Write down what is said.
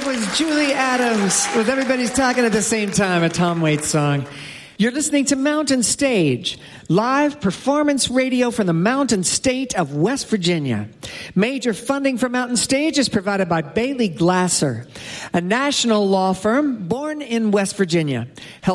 was Julie Adams with Everybody's Talking at the Same Time, a Tom Waits song. You're listening to Mountain Stage, live performance radio from the Mountain State of West Virginia. Major funding for Mountain Stage is provided by Bailey Glasser, a national law firm born in West Virginia.